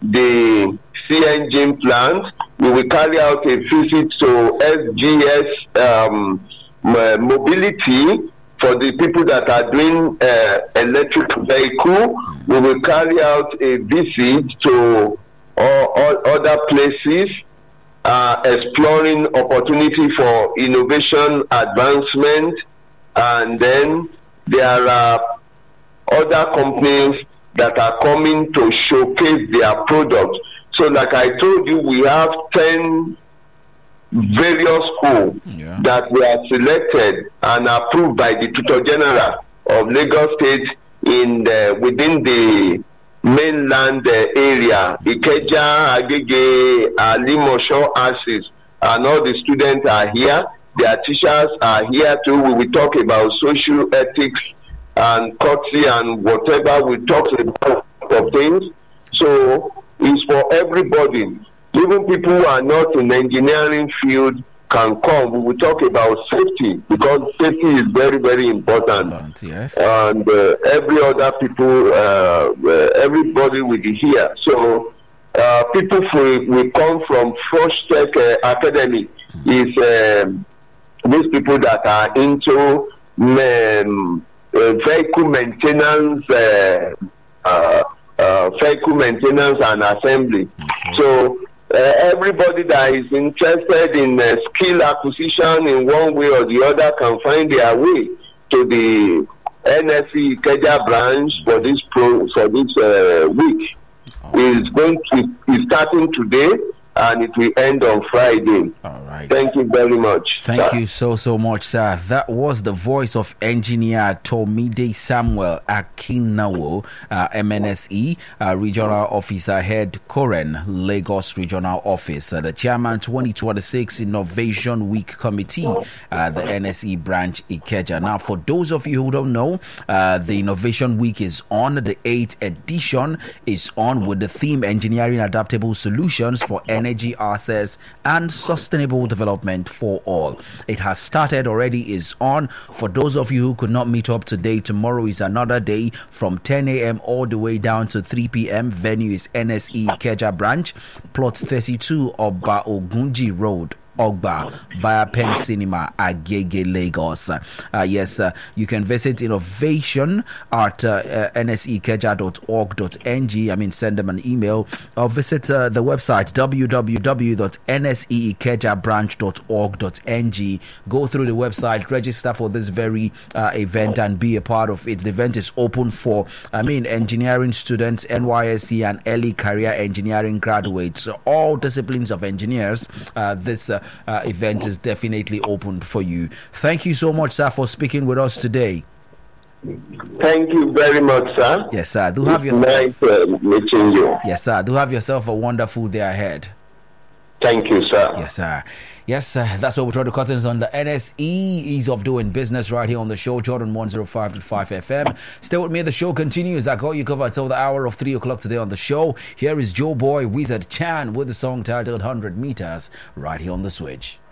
the CNG plant. We will carry out a visit to SGS mobility for the people that are doing electric vehicle. We will carry out a visit to all other places, exploring opportunity for innovation advancement, and then there are other companies that are coming to showcase their products. So like I told you, we have 10 various schools that were selected and approved by the Tutor General of Lagos State within the mainland area, Ikeja, Agege, Alimosho, Axis, and all the students are here. Their teachers are here too. We will talk about social ethics and courtesy and whatever we talk about of things. So it's for everybody. Even people who are not in the engineering field can come. We will talk about safety, because safety is very, very important. Yes. And every other people, everybody will be here. So people will come from First Tech Academy. Is these people that are into vehicle maintenance, and assembly. So everybody that is interested in skill acquisition in one way or the other can find their way to the NSE Ikeja branch for this week. It's starting today and it will end on Friday. All right. Thank you very much. Thank you so much, sir. That was the voice of engineer Tomide Samuel Akinawo, MNSE, Regional Officer Head Koren, Lagos Regional Office, the Chairman 2026 Innovation Week Committee, the NSE branch Ikeja. Now, for those of you who don't know, the Innovation Week is on. The 8th edition is on with the theme Engineering Adaptable Solutions for Energy Access and Sustainable Development for All. It has started already, is on. For those of you who could not meet up today, tomorrow is another day from 10 a.m. all the way down to 3 p.m. Venue is NSE Ikeja branch, plot 32 Oba Ogunji Road, Ogba, via Pen Cinema, Agege, Lagos. Yes, you can visit Innovation at nseikeja.org.ng. I mean, send them an email or visit the website www.nseikejabranch.org.ng. Go through the website, register for this very event and be a part of it. The event is open for, engineering students, NYSC and early career engineering graduates, all disciplines of engineers. This event is definitely open for you. Thank you so much, sir, for speaking with us today. Thank you very much, sir. Yes, sir. Do have yourself. Nice meeting you. Yes, sir. Do have yourself a wonderful day ahead. Thank you, sir. Yes, sir. Yes, that's what we draw the curtains on the NSE Ease of Doing Business right here on the show, Jordan 105.5 FM. Stay with me. The show continues. I got you covered until the hour of 3 o'clock today on the show. Here is Joe Boy Wizard Chan with the song titled 100 Meters right here on The Switch.